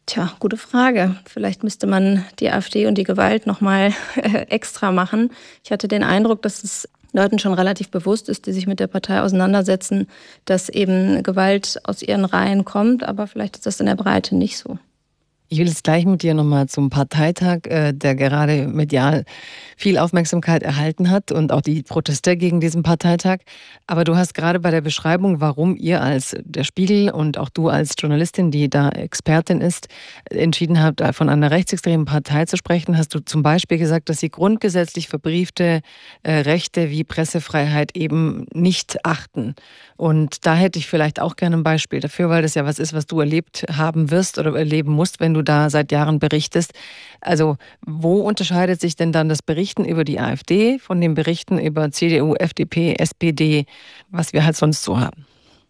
Tja, gute Frage. Vielleicht müsste man die AfD und die Gewalt nochmal extra machen. Ich hatte den Eindruck, dass es Leuten schon relativ bewusst ist, die sich mit der Partei auseinandersetzen, dass eben Gewalt aus ihren Reihen kommt. Aber vielleicht ist das in der Breite nicht so. Ich will jetzt gleich mit dir nochmal zum Parteitag, der gerade medial viel Aufmerksamkeit erhalten hat und auch die Proteste gegen diesen Parteitag. Aber du hast gerade bei der Beschreibung, warum ihr als der Spiegel und auch du als Journalistin, die da Expertin ist, entschieden habt, von einer rechtsextremen Partei zu sprechen, hast du zum Beispiel gesagt, dass sie grundgesetzlich verbriefte Rechte wie Pressefreiheit eben nicht achten. Und da hätte ich vielleicht auch gerne ein Beispiel dafür, weil das ja was ist, was du erlebt haben wirst oder erleben musst, wenn du da seit Jahren berichtest. Also wo unterscheidet sich denn dann das Berichten über die AfD von den Berichten über CDU, FDP, SPD, was wir halt sonst so haben?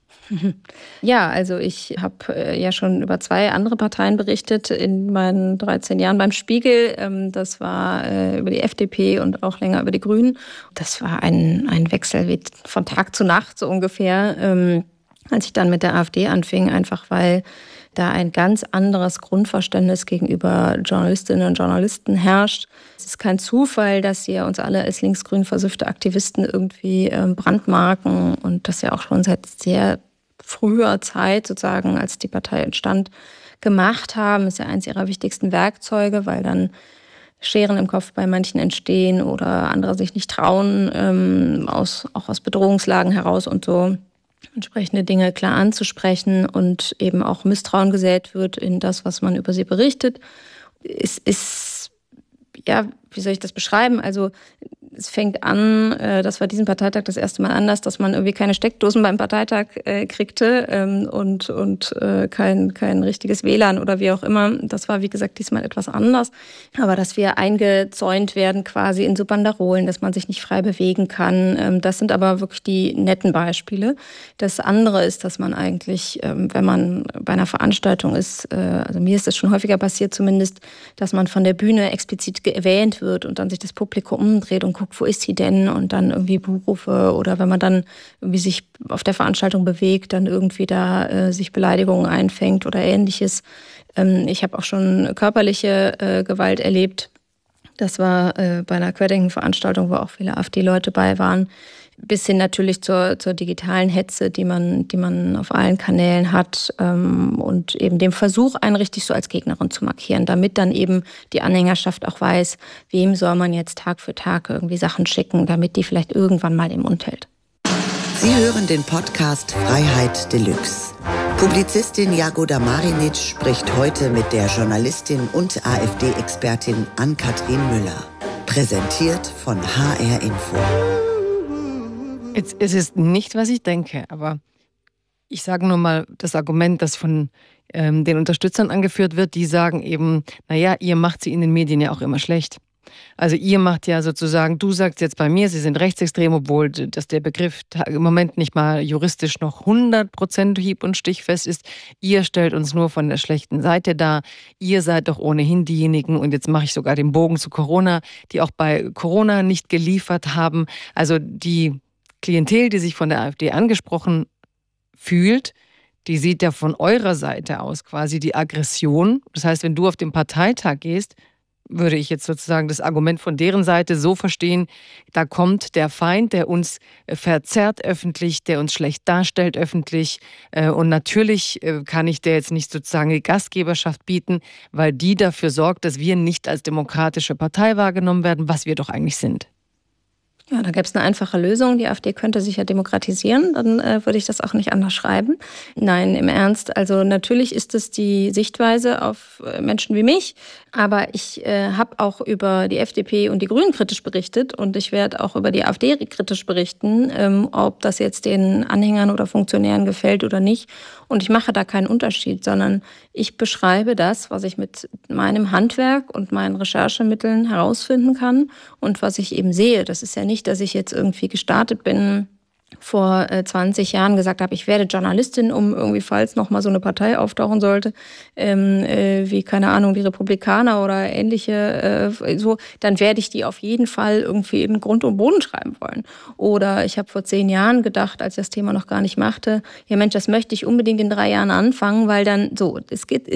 Ja, also ich habe ja schon über 2 andere Parteien berichtet in meinen 13 Jahren beim Spiegel. Das war über die FDP und auch länger über die Grünen. Das war ein Wechsel wie von Tag zu Nacht so ungefähr, als ich dann mit der AfD anfing, einfach weil da ein ganz anderes Grundverständnis gegenüber Journalistinnen und Journalisten herrscht. Es ist kein Zufall, dass sie uns alle als linksgrün versüffte Aktivisten irgendwie brandmarken und das ja auch schon seit sehr früher Zeit, sozusagen, als die Partei entstand, gemacht haben. Das ist ja eines ihrer wichtigsten Werkzeuge, weil dann Scheren im Kopf bei manchen entstehen oder andere sich nicht trauen, auch aus Bedrohungslagen heraus und so entsprechende Dinge klar anzusprechen und eben auch Misstrauen gesät wird in das, was man über sie berichtet. Es ist, ja, wie soll ich das beschreiben? Also es fängt an, das war diesen Parteitag das erste Mal anders, dass man irgendwie keine Steckdosen beim Parteitag kriegte und kein richtiges WLAN oder wie auch immer. Das war, wie gesagt, diesmal etwas anders. Aber dass wir eingezäunt werden quasi in so Banderolen, dass man sich nicht frei bewegen kann. Das sind aber wirklich die netten Beispiele. Das andere ist, dass man eigentlich, wenn man bei einer Veranstaltung ist, also mir ist das schon häufiger passiert zumindest, dass man von der Bühne explizit erwähnt wird und dann sich das Publikum umdreht und guckt, wo ist sie denn? Und dann irgendwie Buchrufe oder wenn man dann irgendwie sich auf der Veranstaltung bewegt, dann irgendwie da sich Beleidigungen einfängt oder Ähnliches. Ich habe auch schon körperliche Gewalt erlebt. Das war bei einer Querdenken-Veranstaltung, wo auch viele AfD-Leute bei waren. Bis hin natürlich zur digitalen Hetze, die man auf allen Kanälen hat und eben dem Versuch, einen richtig so als Gegnerin zu markieren, damit dann eben die Anhängerschaft auch weiß, wem soll man jetzt Tag für Tag irgendwie Sachen schicken, damit die vielleicht irgendwann mal den Mund hält. Sie hören den Podcast Freiheit Deluxe. Publizistin Jagoda Marinic spricht heute mit der Journalistin und AfD-Expertin Ann-Kathrin Müller. Präsentiert von HR Info. Es ist nicht, was ich denke, aber ich sage nur mal das Argument, das von den Unterstützern angeführt wird, die sagen eben, naja, ihr macht sie in den Medien ja auch immer schlecht. Also ihr macht ja sozusagen, du sagst jetzt bei mir, sie sind rechtsextrem, obwohl dass der Begriff im Moment nicht mal juristisch noch 100% hieb- und stichfest ist. Ihr stellt uns nur von der schlechten Seite dar. Ihr seid doch ohnehin diejenigen, und jetzt mache ich sogar den Bogen zu Corona, die auch bei Corona nicht geliefert haben. Also die Klientel, die sich von der AfD angesprochen fühlt, die sieht ja von eurer Seite aus quasi die Aggression. Das heißt, wenn du auf den Parteitag gehst, würde ich jetzt sozusagen das Argument von deren Seite so verstehen, da kommt der Feind, der uns verzerrt öffentlich, der uns schlecht darstellt öffentlich. Und natürlich kann ich der jetzt nicht sozusagen die Gastgeberschaft bieten, weil die dafür sorgt, dass wir nicht als demokratische Partei wahrgenommen werden, was wir doch eigentlich sind. Ja, da gäbe es eine einfache Lösung. Die AfD könnte sich ja demokratisieren, dann würde ich das auch nicht anders schreiben. Nein, im Ernst. Also natürlich ist es die Sichtweise auf Menschen wie mich, aber ich habe auch über die FDP und die Grünen kritisch berichtet und ich werde auch über die AfD kritisch berichten, ob das jetzt den Anhängern oder Funktionären gefällt oder nicht. Und ich mache da keinen Unterschied, sondern ich beschreibe das, was ich mit meinem Handwerk und meinen Recherchemitteln herausfinden kann und was ich eben sehe. Das ist ja nicht, dass ich jetzt irgendwie gestartet bin, vor 20 Jahren gesagt habe, ich werde Journalistin, um irgendwie, falls noch mal so eine Partei auftauchen sollte, wie, keine Ahnung, die Republikaner oder ähnliche, so, dann werde ich die auf jeden Fall irgendwie in Grund und Boden schreiben wollen. Oder ich habe vor 10 Jahren gedacht, als ich das Thema noch gar nicht machte, ja Mensch, das möchte ich unbedingt in 3 Jahren anfangen, weil dann so, es geht